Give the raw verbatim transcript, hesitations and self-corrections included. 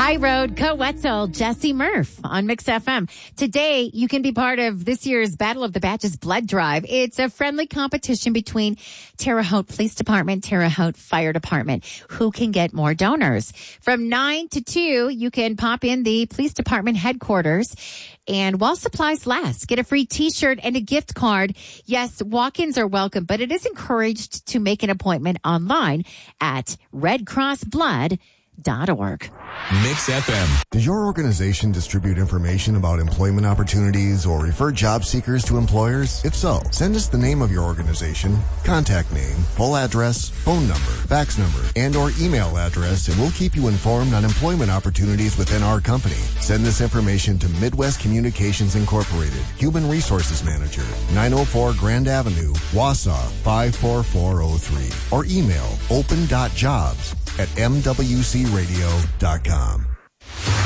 High Road Co-Wetzel, Jesse Murph on Mix F M. Today, you can be part of this year's Battle of the Batches Blood Drive. It's a friendly competition between Terre Haute Police Department, Terre Haute Fire Department. Who can get more donors? From nine to two, you can pop in the police department headquarters. And while supplies last, get a free t-shirt and a gift card. Yes, walk-ins are welcome, but it is encouraged to make an appointment online at red cross blood dot org. Mix F M. Does your organization distribute information about employment opportunities or refer job seekers to employers? If so, send us the name of your organization, contact name, full address, phone number, fax number, and or email address, and we'll keep you informed on employment opportunities within our company. Send this information to Midwest Communications Incorporated, Human Resources Manager, nine oh four Grand Avenue, Wausau, five four four oh three, or email open dot jobs at m w c radio dot com.